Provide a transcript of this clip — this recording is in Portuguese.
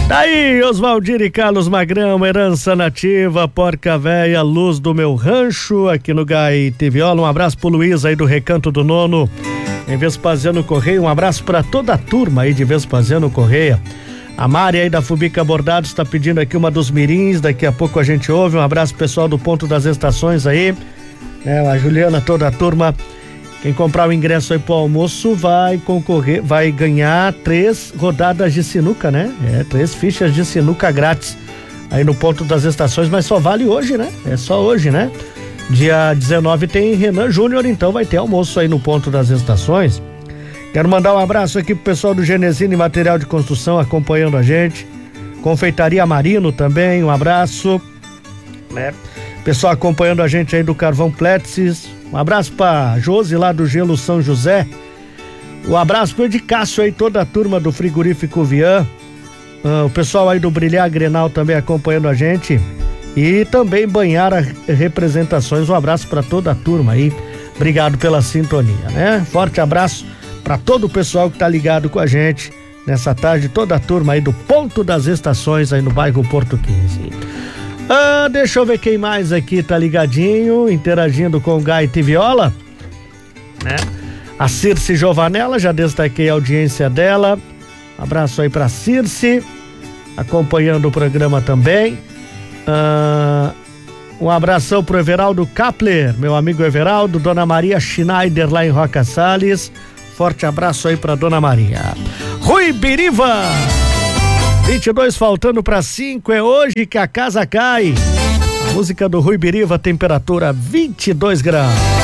Daí, Oswaldir e Carlos Magrão, herança nativa, porca véia, luz do meu rancho, aqui no Gaiteviola. Um abraço pro Luiz aí do Recanto do Nono, em Vespasiano Correia. Um abraço pra toda a turma aí de Vespasiano Correia. A Mari aí da Fubica Bordados tá pedindo aqui uma dos mirins, daqui a pouco a gente ouve. Um abraço pessoal do Ponto das Estações aí, a Juliana, toda a turma. Quem comprar o ingresso aí pro almoço vai concorrer, vai ganhar 3 rodadas de sinuca, né? 3 fichas de sinuca grátis aí no Ponto das Estações, mas só vale hoje, né? É só hoje, né? Dia 19 tem Renan Júnior, então vai ter almoço aí no Ponto das Estações. Quero mandar um abraço aqui pro pessoal do Genesine Material de Construção acompanhando a gente. Confeitaria Marino também, um abraço, né? Pessoal acompanhando a gente aí do Carvão Pletsis. Um abraço pra Josi lá do Gelo São José. Um abraço pro Edicácio aí, toda a turma do Frigorífico Vian. O pessoal aí do Brilhar Grenal também acompanhando a gente. E também Banhara Representações. Um abraço pra toda a turma aí. Obrigado pela sintonia, né? Forte abraço pra todo o pessoal que tá ligado com a gente nessa tarde. Toda a turma aí do Ponto das Estações aí no bairro Porto 15. Deixa eu ver quem mais aqui tá ligadinho, interagindo com o Gaiteviola, né? A Circe Giovanella, já destaquei a audiência dela. Um abraço aí pra Circe, acompanhando o programa também. Um abração pro Everaldo Kapler, meu amigo Everaldo, Dona Maria Schneider lá em Roca Salles. Forte abraço aí pra Dona Maria. Rui Biriva, 22 faltando para 5, é hoje que a casa cai. A música do Rui Biriva, temperatura 22 graus.